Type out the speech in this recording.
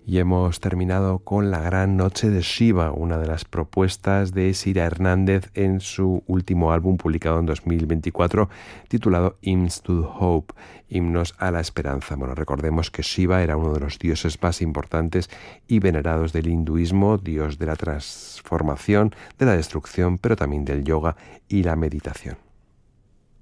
Y hemos terminado con La Gran Noche de Shiva, una de las propuestas de Sira Hernández en su último álbum publicado en 2024 titulado Hymns to Hope, Himnos a la Esperanza. Bueno, recordemos que Shiva era uno de los dioses más importantes y venerados del hinduismo, dios de la transformación, de la destrucción, pero también del yoga y la meditación.